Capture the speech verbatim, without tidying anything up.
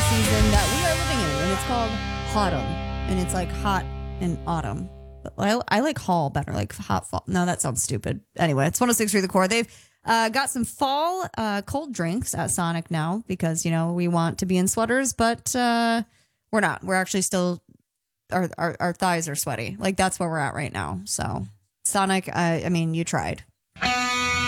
season that we are living in, and it's called autumn, and it's like hot in autumn. But I, I like fall better, like hot fall. No, that sounds stupid. Anyway, it's one oh six three The Core. They've uh, got some fall uh, cold drinks at Sonic now because, you know, we want to be in sweaters, but uh, we're not. We're actually still, our, our, our thighs are sweaty. Like, that's where we're at right now. So, Sonic, I, I mean, you tried.